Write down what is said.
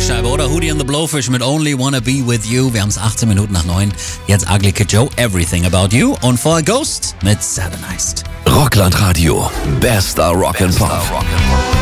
Scheibe, oder? Hootie and the Blowfish mit Only Wanna Be With You. Wir haben es 18 Minuten nach 9. Jetzt Ugly Kid Joe, Everything About You. Und vorher Ghost mit Satanized. Rockland Radio, bester Rock'n'Pop.